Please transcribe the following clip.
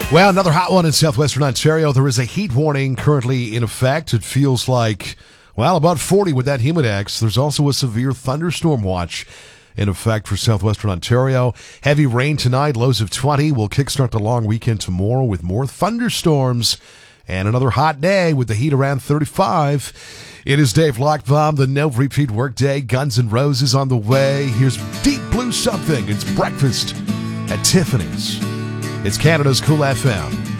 Well, another hot one in southwestern Ontario. There is a heat warning currently in effect. It feels like, well, about 40 with that Humidex. There's also a severe thunderstorm watch in effect for southwestern Ontario. Heavy rain tonight, lows of 20. We'll kickstart the long weekend tomorrow with more thunderstorms and another hot day with the heat around 35. It is Dave Lockbaum, the no repeat workday. Guns N' Roses on the way. Here's Deep Blue Something. It's breakfast at Tiffany's. It's Canada's Cool FM.